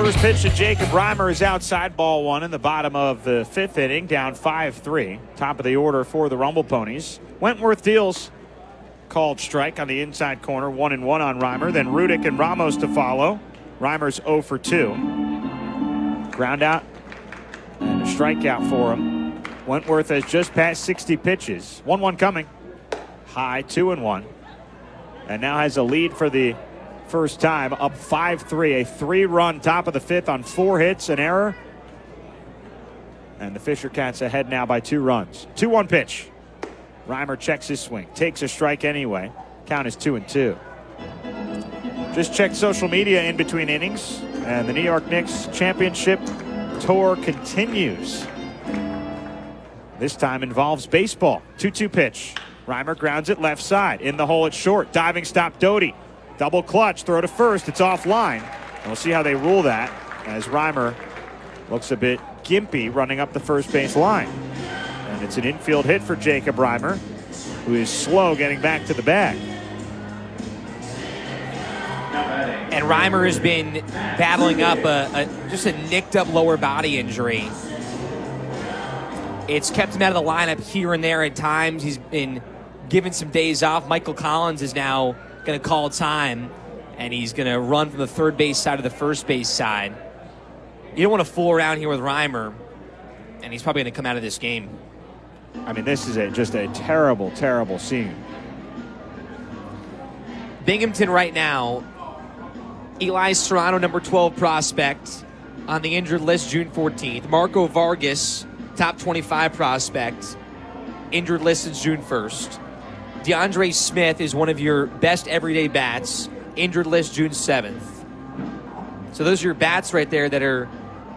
First pitch to Jacob Reimer is outside, ball one in the bottom of the fifth inning, down 5-3. Top of the order for the Rumble Ponies. Wentworth deals called strike on the inside corner, 1-1 on Reimer. Then Rudick and Ramos to follow. Reimer's 0 for 2. Ground out and a strikeout for him. Wentworth has just passed 60 pitches. 1-1 coming. High, 2-1. And now has a lead for the first time, up 5-3. A 3-run top of the fifth on 4 hits, an error. And the Fisher Cats ahead now by 2 runs. 2-1 pitch. Reimer checks his swing, takes a strike anyway. Count is 2-2. Just checked social media in between innings, and the New York Knicks championship tour continues. This time involves baseball. 2-2 pitch. Reimer grounds it left side. In the hole at short. Diving stop Doty. Double clutch. Throw to first. It's offline. And we'll see how they rule that as Reimer looks a bit gimpy running up the first base line. And it's an infield hit for Jacob Reimer, who is slow getting back to the bag. And Reimer has been battling up just a nicked up lower body injury. It's kept him out of the lineup here and there at times. He's been given some days off. Michael Collins is now going to call time, and he's going to run from the third base side to the first base side. You don't want to fool around here with Reimer, and he's probably going to come out of this game. I mean, this is just a terrible, terrible scene. Binghamton right now, Eli Serrano, number 12 prospect, on the injured list June 14th. Marco Vargas, top 25 prospect, injured list since June 1st. DeAndre Smith is one of your best everyday bats, injured list June 7th. So those are your bats right there that are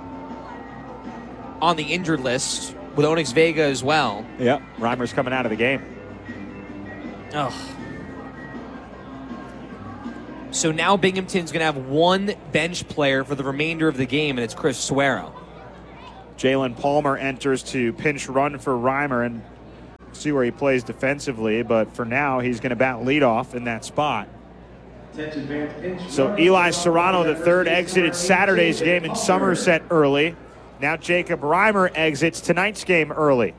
on the injured list, with Onyx Vega as well. Yep, Reimer's coming out of the game. Oh. So now Binghamton's going to have one bench player for the remainder of the game, and it's Chris Suero. Jalen Palmer enters to pinch run for Reimer and see where he plays defensively, but for now he's going to bat leadoff in that spot. So Eli Serrano, the third, exited Saturday's game in Somerset early. Now Jacob Reimer exits tonight's game early.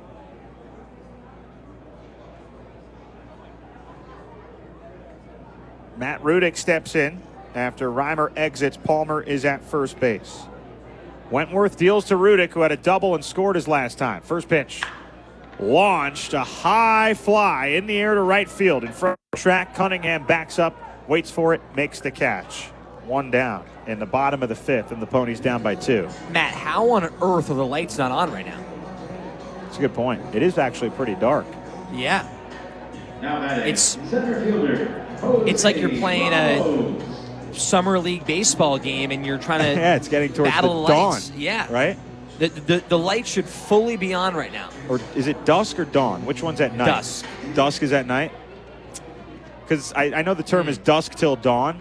Matt Rudick steps in after Reimer exits. Palmer is at first base. Wentworth deals to Rudick, who had a double and scored his last time. First pitch. Launched, a high fly in the air to right field. In front of the track, Cunningham backs up, waits for it, makes the catch. 1 down in the bottom of the fifth, and the Ponies down by 2. Matt, how on earth are the lights not on right now? That's a good point. It is actually pretty dark. Yeah. It's like you're playing a summer league baseball game and you're trying to yeah, it's getting towards battle the lights. dawn. Yeah. Right? The light should fully be on right now. Or is it dusk or dawn? Which one's at night? Dusk. Dusk is at night? Because I know the term is dusk till dawn.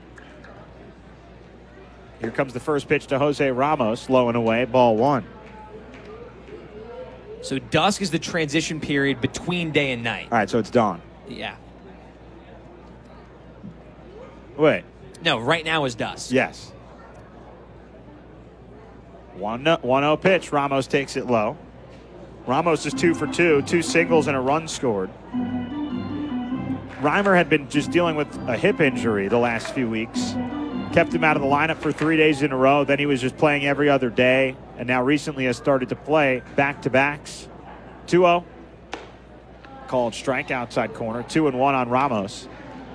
Here comes the first pitch to Jose Ramos, low and away, ball 1. So dusk is the transition period between day and night. All right, so it's dawn. Yeah. Wait. No, right now is dusk. Yes. 1-0 pitch. Ramos takes it low. Ramos is 2 for 2, 2 singles and a run scored. Reimer had been just dealing with a hip injury the last few weeks. Kept him out of the lineup for 3 days in a row. Then he was just playing every other day. And now recently has started to play back-to-backs. 2-0. Called strike outside corner. 2-1 on Ramos.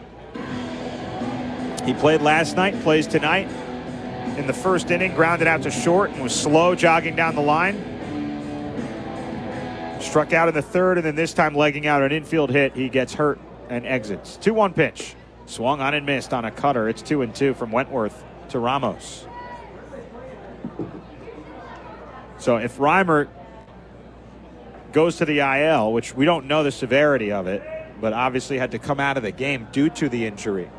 He played last night, plays tonight. In the first inning, grounded out to short and was slow jogging down the line. Struck out in the third, and then this time legging out an infield hit. He gets hurt and exits. 2-1 pitch. Swung on and missed on a cutter. It's 2-2 from Wentworth to Ramos. So if Reimer goes to the IL, which we don't know the severity of it, but obviously had to come out of the game due to the injury,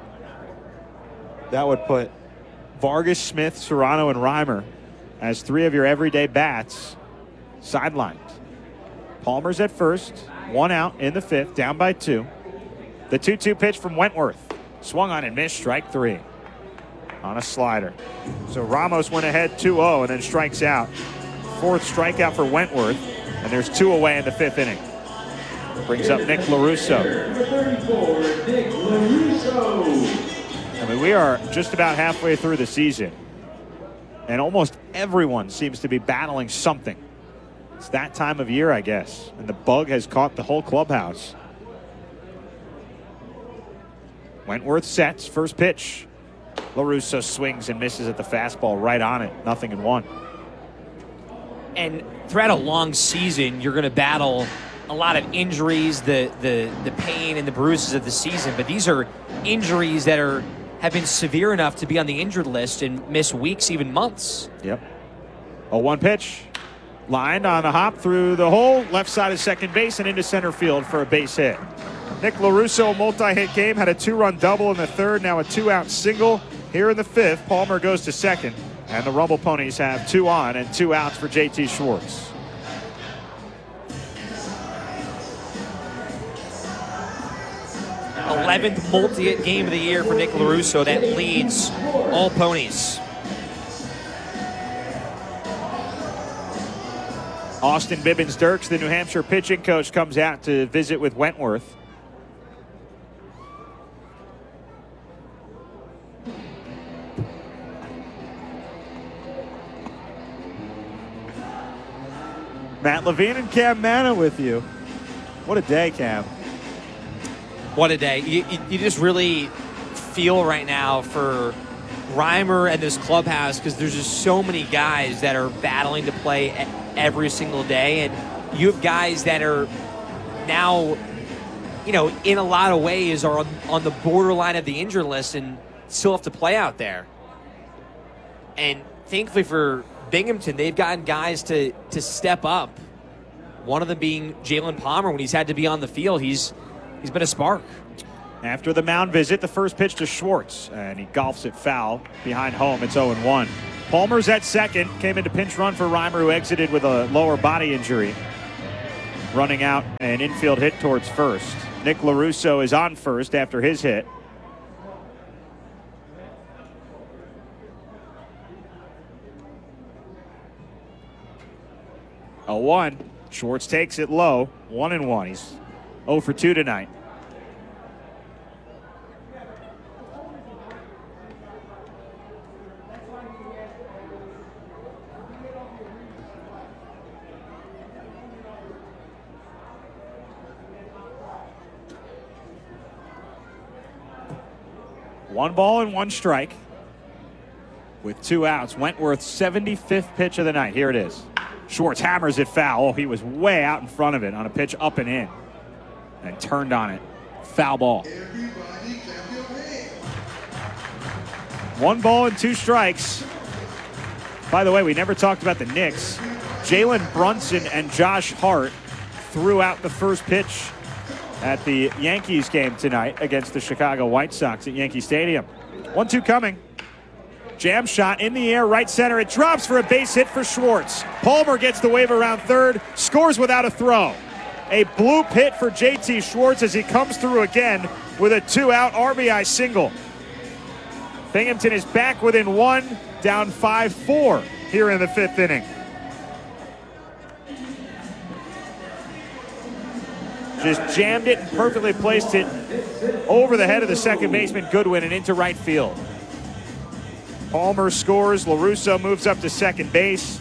that would put Vargas, Smith, Serrano, and Reimer as 3 of your everyday bats sidelined. Palmer's at first, 1 out in the fifth, down by 2. The 2-2 pitch from Wentworth. Swung on and missed, strike 3. on a slider. So Ramos went ahead 2-0 and then strikes out. Fourth strikeout for Wentworth, and there's 2 away in the 5th inning. Brings up Nick LaRusso. I mean, we are just about halfway through the season, and almost everyone seems to be battling something. It's that time of year, I guess, and the bug has caught the whole clubhouse. Wentworth sets, first pitch. LaRusso swings and misses at the fastball, right on it, 0-1. And throughout a long season, you're going to battle a lot of injuries, the pain and the bruises of the season. But these are injuries that have been severe enough to be on the injured list and miss weeks, even months. Yep. 0-1 pitch. Lined on a hop through the hole, left side of second base and into center field for a base hit. Nick LaRusso, multi-hit game, had a 2-run double in the 3rd, now a 2-out single. Here in the 5th, Palmer goes to 2nd, and the Rumble Ponies have 2 on and 2 outs for JT Schwartz. th multi-hit game of the year for Nick LaRusso. That leads all Ponies. Austin Bibbins-Dirks, the New Hampshire pitching coach, comes out to visit with Wentworth. Matt Levine and Cam Manna with you. What a day, Cam. What a day. You just really feel right now for Reimer and this clubhouse, because there's just so many guys that are battling to play every single day. And you have guys that are now, in a lot of ways are on the borderline of the injured list and still have to play out there. And thankfully for Binghamton, they've gotten guys to step up. One of them being Jalen Palmer. When he's had to be on the field, he's been a spark. After the mound visit, the first pitch to Schwartz, and he golfs it foul behind home. It's 0-1. Palmer's at second, came into pinch run for Reimer, who exited with a lower body injury, running out an infield hit towards first. Nick LaRusso is on first after his hit. A 1. Schwartz takes it low. 1-1. He's 0 for 2 tonight. One ball and 1 strike with 2 outs. Wentworth's 75th pitch of the night. Here it is. Schwartz hammers it foul. Oh, he was way out in front of it on a pitch up and in, and turned on it. Foul ball. 1 ball and 2 strikes. By the way, we never talked about the Knicks. Jalen Brunson and Josh Hart threw out the first pitch at the Yankees game tonight against the Chicago White Sox at Yankee Stadium. 1-2 coming. Jam shot in the air, right center. It drops for a base hit for Schwartz. Palmer gets the wave around third, scores without a throw. A bloop hit for JT Schwartz as he comes through again with a 2-out RBI single. Binghamton is back within 1, down 5-4 here in the 5th inning. Just jammed it and perfectly placed it over the head of the second baseman Goodwin and into right field. Palmer scores. LaRusso moves up to second base.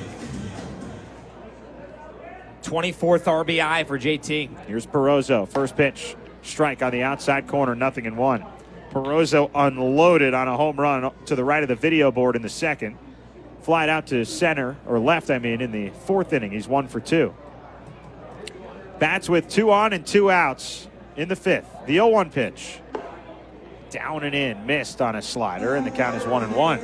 24th RBI for JT. Here's Perozzo. First pitch. Strike on the outside corner. 0-1. Perozzo unloaded on a home run to the right of the video board in the 2nd. Flied out to center, or left, in the 4th inning. He's 1 for 2. Bats with 2 on and 2 outs in the 5th. The 0-1 pitch. Down and in, missed on a slider, and the count is 1-1.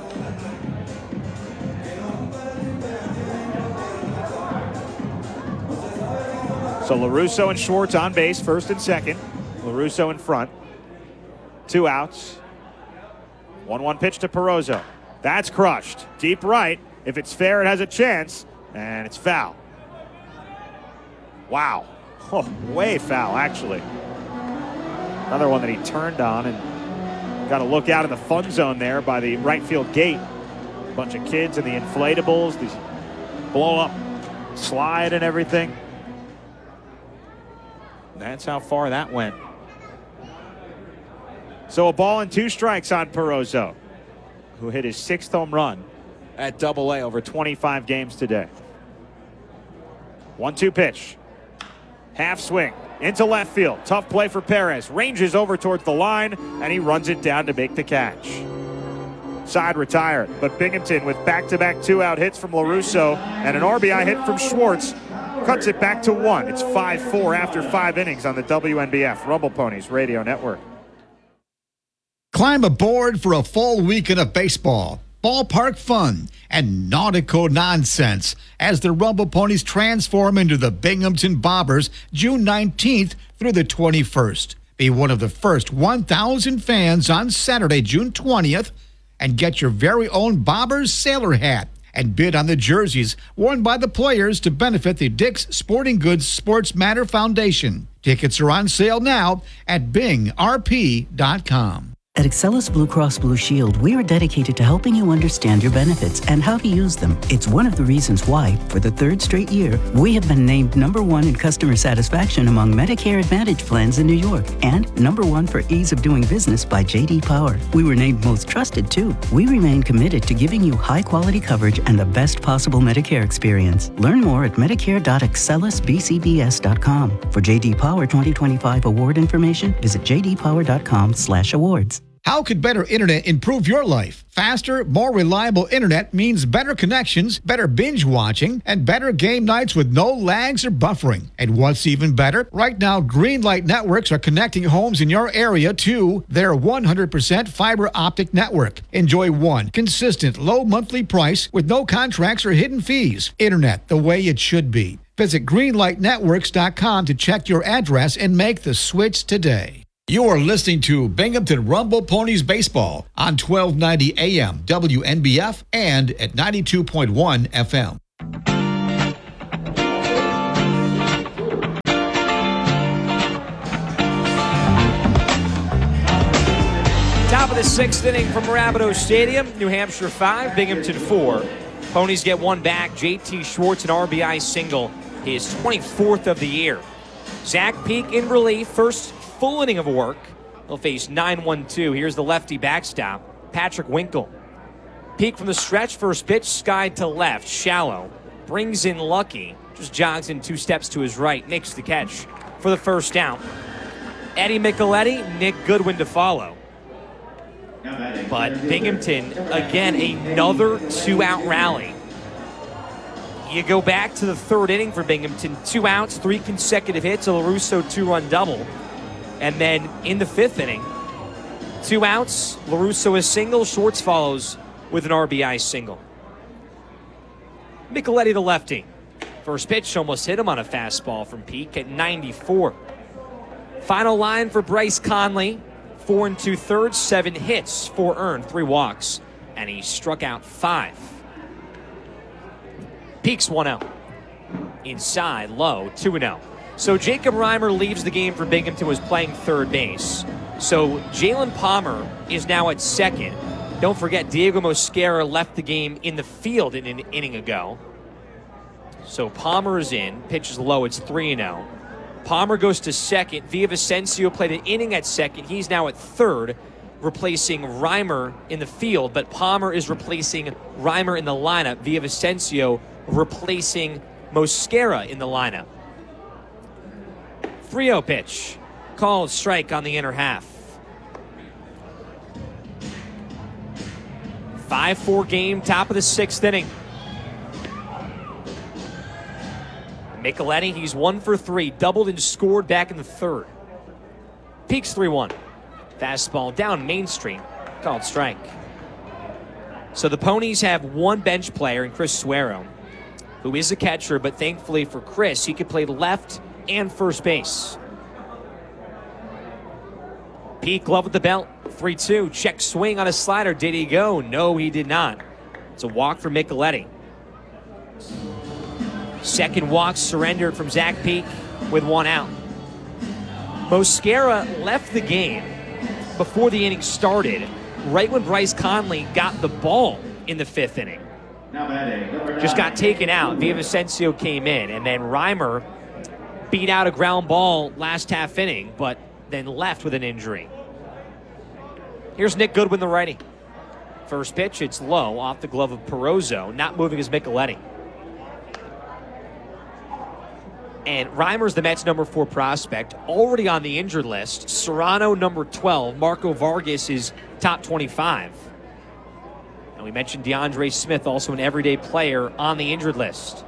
So LaRusso and Schwartz on base, first and second. LaRusso in front. 2 outs. 1-1 pitch to Perozzo. That's crushed. Deep right. If it's fair, it has a chance, and it's foul. Wow. Oh, way foul, actually. Another one that he turned on and Got to look out in the fun zone there by the right field gate. Bunch of kids and the inflatables, these blow-up slide and everything. That's how far that went. So a ball and 2 strikes on Purozzo, who hit his 6th home run at Double-A over 25 games today. 1-2 pitch. Half swing into left field. Tough play for Perez. Ranges over towards the line, and he runs it down to make the catch. Side retired, but Binghamton with back-to-back 2-out hits from LaRusso and an RBI hit from Schwartz cuts it back to 1. It's 5-4 after 5 innings on the WNBF Rumble Ponies Radio Network. Climb aboard for a full weekend of baseball, ballpark fun, and nautical nonsense as the Rumble Ponies transform into the Binghamton Bobbers June 19th through the 21st. Be one of the first 1,000 fans on Saturday, June 20th, and get your very own Bobbers sailor hat and bid on the jerseys worn by the players to benefit the Dick's Sporting Goods Sports Matter Foundation. Tickets are on sale now at bingrp.com. At Excellus Blue Cross Blue Shield, we are dedicated to helping you understand your benefits and how to use them. It's one of the reasons why, for the 3rd straight year, we have been named #1 in customer satisfaction among Medicare Advantage plans in New York and #1 for ease of doing business by J.D. Power. We were named most trusted, too. We remain committed to giving you high-quality coverage and the best possible Medicare experience. Learn more at medicare.excellusbcbs.com. For J.D. Power 2025 award information, visit jdpower.com/awards. How could better internet improve your life? Faster, more reliable internet means better connections, better binge watching, and better game nights with no lags or buffering. And what's even better? Right now, Greenlight Networks are connecting homes in your area to their 100% fiber optic network. Enjoy one consistent, low monthly price with no contracts or hidden fees. Internet the way it should be. Visit greenlightnetworks.com to check your address and make the switch today. You are listening to Binghamton Rumble Ponies Baseball on 1290 AM WNBF and at 92.1 FM. Top of the 6th inning from Rapido Stadium. New Hampshire 5, Binghamton 4. Ponies get one back. J.T. Schwartz, an RBI single, his 24th of the year. Zach Peak in relief, first full inning of work. He'll face 9-1-2. Here's the lefty backstop, Patrick Winkle. Peak from the stretch, first pitch, skied to left, shallow. Brings in Lucky, just jogs in 2 steps to his right, makes the catch for the first out. Eddie Micheletti, Nick Goodwin to follow. But Binghamton, again, another 2-out rally. You go back to the 3rd inning for Binghamton, 2 outs, 3 consecutive hits, a LaRusso 2-run double. And then in the 5th inning, 2 outs, LaRusso a single, Schwartz follows with an RBI single. Micheletti the lefty. First pitch almost hit him on a fastball from Peak at 94. Final line for Bryce Conley, 4 2/3, 7 hits, 4 earned, 3 walks, and he struck out 5. Peak's 1 out. Inside, low, 2-0. So Jacob Reimer leaves the game for Binghamton, was playing 3rd base. So Jalen Palmer is now at 2nd. Don't forget, Diego Mosquera left the game in the field an inning ago. So Palmer is in, pitches low, it's 3-0. Palmer goes to 2nd. Villavicencio played an inning at 2nd. He's now at 3rd, replacing Reimer in the field, but Palmer is replacing Reimer in the lineup. Villavicencio replacing Mosquera in the lineup. 3-0 pitch. Called strike on the inner half. 5-4 game, top of the 6th inning. Micheletti, he's 1 for 3, doubled and scored back in the 3rd. Peaks 3-1. Fastball down Main Street, called strike. So the Ponies have one bench player in Chris Suero, who is a catcher, but thankfully for Chris, he could play left and first base. Peak glove with the belt, 3-2. Check swing on a slider. Did he go? No, he did not. It's a walk for Micheletti. Second walk surrendered from Zach Peak with 1 out. Mosquera left the game, before the inning started, right when Bryce Conley got the ball in the 5th inning. Just got taken out. Villavicencio came in, and then Reimer beat out a ground ball last half inning, but then left with an injury. Here's Nick Goodwin, the righty. First pitch, it's low off the glove of Perozzo, not moving as Micheletti. And Reimer's the Mets' number 4 prospect, already on the injured list. Serrano, number 12. Marco Vargas is top 25. And we mentioned DeAndre Smith, also an everyday player on the injured list.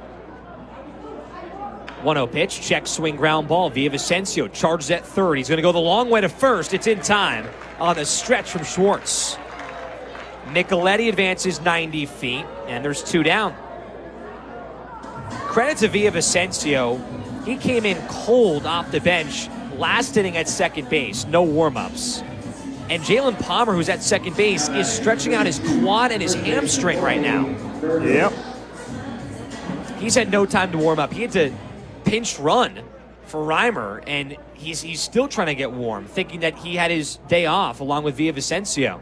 1-0 pitch, check swing ground ball. Villavicencio charges at third. He's going to go the long way to first. It's in time on the stretch from Schwartz. Micheletti advances 90 feet, and there's 2 down. Credit to Villavicencio. He came in cold off the bench last inning at second base. No warm-ups. And Jalen Palmer, who's at second base, is stretching out his quad and his hamstring right now. Yep. He's had no time to warm up. He had to pinch run for Reimer, and he's still trying to get warm, thinking that he had his day off along with Villavicencio.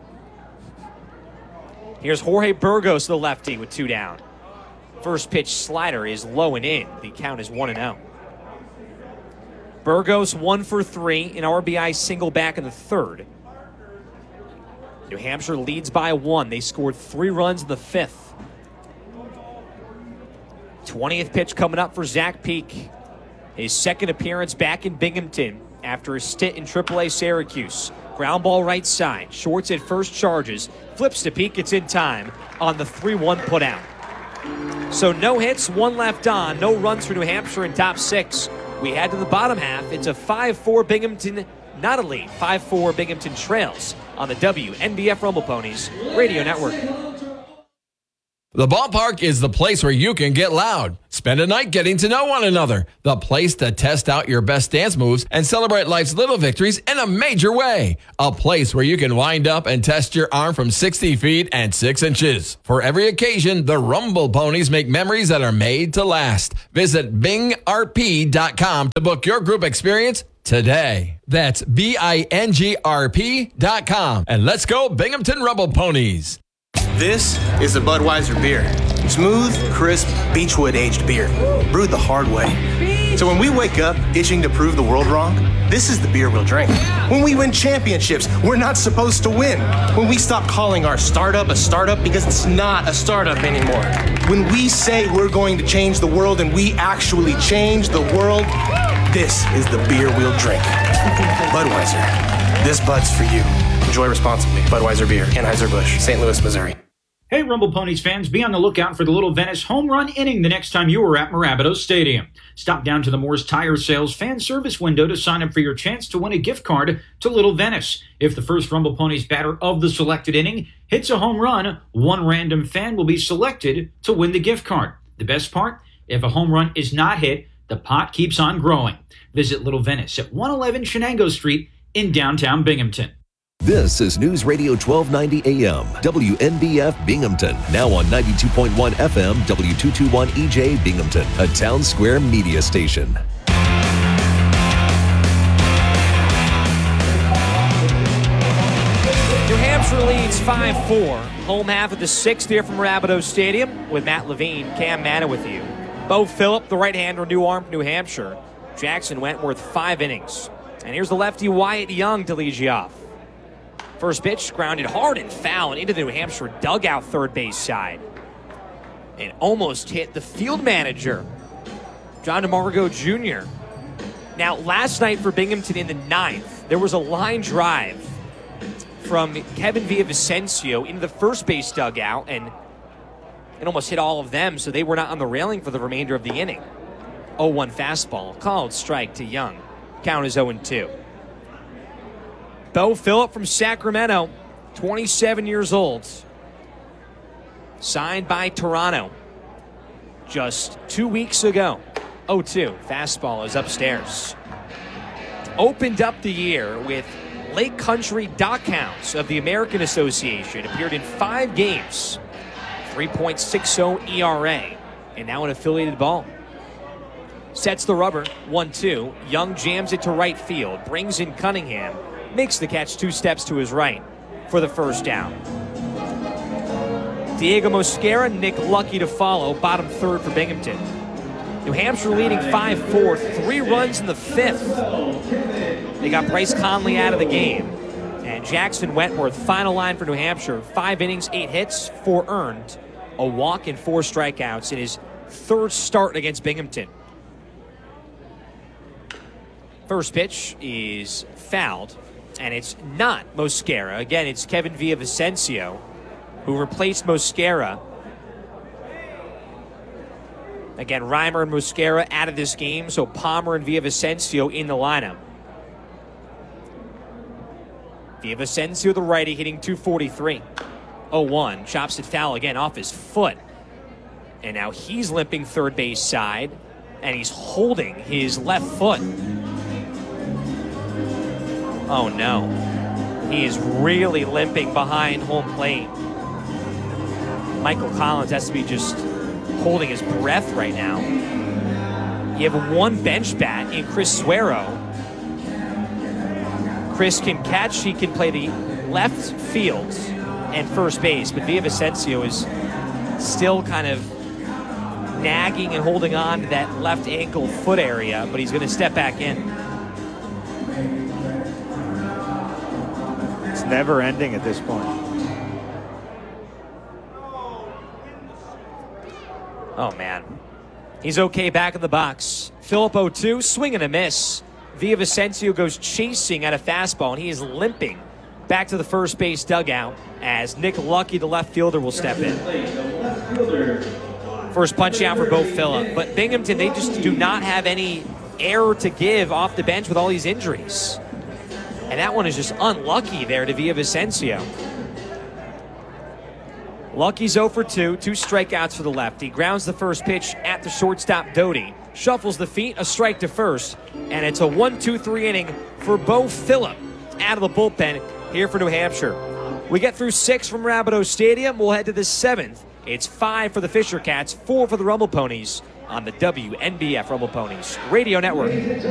Here's Jorge Burgos, the lefty, with 2 down. First pitch slider is low and in. The count is 1-0. Burgos 1 for 3, an RBI single back in the 3rd. New Hampshire leads by 1. They scored 3 runs in the 5th. 20th pitch coming up for Zach Peak. His second appearance back in Binghamton after a stint in AAA Syracuse. Ground ball right side. Schwartz at first, charges. Flips to Peak. It's in time on the 3-1 putout. So no hits, 1 left on. No runs for New Hampshire in top 6. We head to the bottom half. It's a 5-4 Binghamton, not a lead. 5-4 Binghamton trails on the WNBF Rumble Ponies Radio Network. The ballpark is the place where you can get loud. Spend a night getting to know one another. The place to test out your best dance moves and celebrate life's little victories in a major way. A place where you can wind up and test your arm from 60 feet and 6 inches. For every occasion, the Rumble Ponies make memories that are made to last. Visit bingrp.com to book your group experience today. That's bingrp.com. And let's go Binghamton Rumble Ponies. This is a Budweiser beer. Smooth, crisp, Beechwood aged beer. Brewed the hard way. So when we wake up itching to prove the world wrong, this is the beer we'll drink. When we win championships, we're not supposed to win. When we stop calling our startup a startup because it's not a startup anymore. When we say we're going to change the world and we actually change the world, this is the beer we'll drink. Budweiser. This Bud's for you. Enjoy responsibly. Budweiser Beer, Anheuser-Busch, St. Louis, Missouri. Hey, Rumble Ponies fans, be on the lookout for the Little Venice home run inning the next time you are at Marabatos Stadium. Stop down to the Moore's Tire Sales fan service window to sign up for your chance to win a gift card to Little Venice. If the first Rumble Ponies batter of the selected inning hits a home run, one random fan will be selected to win the gift card. The best part? If a home run is not hit, the pot keeps on growing. Visit Little Venice at 111 Shenango Street in downtown Binghamton. This is News Radio 1290 AM, WNBF Binghamton. Now on 92.1 FM, W221 EJ Binghamton, a Town Square media station. New Hampshire leads 5-4. Home half of the 6th here from Rapidos Stadium with Matt Levine, Cam Manna with you. Bo Phillip, the right-hander, new arm for New Hampshire. Jackson Wentworth, 5 innings. And here's the lefty Wyatt Young to lead you off. First pitch, grounded hard and foul and into the New Hampshire dugout third base side. And almost hit the field manager, John DeMarco Jr. Now, last night for Binghamton in the 9th, there was a line drive from Kevin Villavicencio into the first base dugout, and it almost hit all of them, so they were not on the railing for the remainder of the inning. 0-1 fastball, called strike to Young. Count is 0-2. Bo Phillip from Sacramento, 27 years old. Signed by Toronto just 2 weeks ago. 0-2. Fastball is upstairs. Opened up the year with Lake Country Dockhounds of the American Association. Appeared in 5 games. 3.60 ERA. And now an affiliated ball. Sets the rubber. 1-2. Young jams it to right field. Brings in Cunningham. makes the catch 2 steps to his right for the first down. Diego Mosquera, Nick Lucky to follow, bottom third for Binghamton. New Hampshire leading 5-4, 3 runs in the 5th. They got Bryce Conley out of the game. And Jackson Wentworth, final line for New Hampshire, 5 innings, 8 hits, 4 earned, a walk and 4 strikeouts in his 3rd start against Binghamton. First pitch is fouled, and it's not Mosquera. Again, it's Kevin Villavicencio, who replaced Mosquera. Again, Reimer and Mosquera out of this game, so Palmer and Villavicencio in the lineup. Villavicencio, the righty, hitting 243. 0-1, chops it foul again off his foot. And now he's limping third base side, and he's holding his left foot. Oh no. He is really limping behind home plate. Michael Collins has to be just holding his breath right now. You have one bench bat in Chris Suero. Chris can catch, he can play the left field and first base, but Villavicencio is still kind of nagging and holding on to that left ankle foot area, but he's going to step back in. It's never ending at this point. Oh, man. He's okay back in the box. Phillip 0-2, swing and a miss. Villavicencio goes chasing at a fastball, and he is limping back to the first base dugout as Nick Lucky, the left fielder, will step in. First punch out for Bo Phillip. But Binghamton, they just do not have any air to give off the bench with all these injuries. And that one is just unlucky there to Villavicencio. Lucky's 0 for 2, 2 strikeouts for the lefty. Grounds the first pitch at the shortstop, Doty. Shuffles the feet, a strike to first. And it's a 1-2-3 inning for Bo Phillip out of the bullpen here for New Hampshire. We get through 6 from Rapido Stadium. We'll head to the 7th. It's 5 for the Fisher Cats, 4 for the Rumble Ponies on the WNBF Rumble Ponies Radio Network.